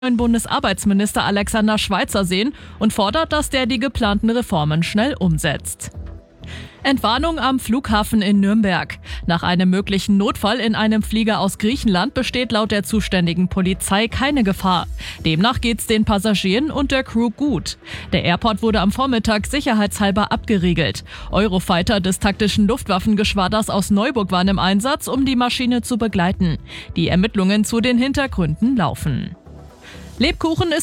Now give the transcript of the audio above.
Bundesarbeitsminister Alexander Schweitzer sehen und fordert, dass der die geplanten Reformen schnell umsetzt. Entwarnung am Flughafen in Nürnberg. Nach einem möglichen Notfall in einem Flieger aus Griechenland besteht laut der zuständigen Polizei keine Gefahr. Demnach geht's den Passagieren und der Crew gut. Der Airport wurde am Vormittag sicherheitshalber abgeriegelt. Eurofighter des taktischen Luftwaffengeschwaders aus Neuburg waren im Einsatz, um die Maschine zu begleiten. Die Ermittlungen zu den Hintergründen laufen. Lebkuchen ist